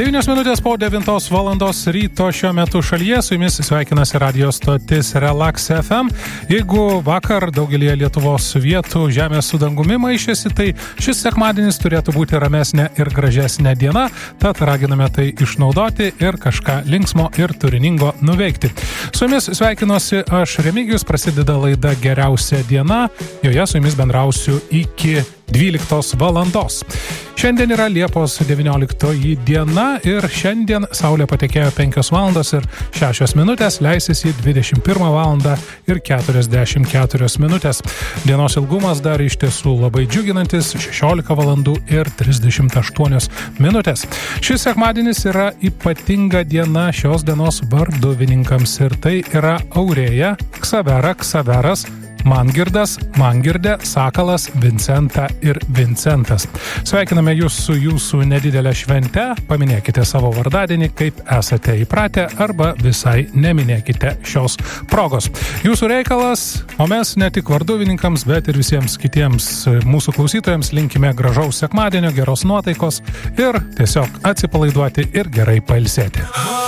9 minutės po 9 valandos ryto šiuo metu šalyje su jumis sveikinasi radio stotis Relax FM. Jeigu vakar daugelį Lietuvos vietų žemės su dangumi maišėsi, tai šis sekmadienis turėtų būti ramesnė ir gražesnė diena, tad raginame tai išnaudoti ir kažką linksmo ir turiningo nuveikti. Su jumis sveikinuosi aš Remigijus, prasideda laida Geriausia diena, joje su jumis bendrausiu iki 12 valandos. Šiandien yra Liepos 19 diena ir šiandien Saulė patekėjo 5 valandos ir 6 minutės, leisis į 21 valandą ir 44 minutės. Dienos ilgumas dar iš tiesų labai džiuginantis 16 valandų ir 38 minutės. Šis sekmadienis yra ypatinga diena šios dienos varduvininkams ir tai yra Aurėja, Ksavera, Ksaveras, Mangirdas, Mangirdė, Sakalas, Vincenta ir Vincentas. Sveikiname jūs su jūsų nedidelė švente, paminėkite savo vardadienį, kaip esate įpratę, arba visai neminėkite šios progos. Jūsų reikalas, o mes ne tik varduvininkams, bet ir visiems kitiems mūsų klausytojams linkime gražaus sekmadienio, geros nuotaikos ir tiesiog atsipalaiduoti ir gerai pailsėti.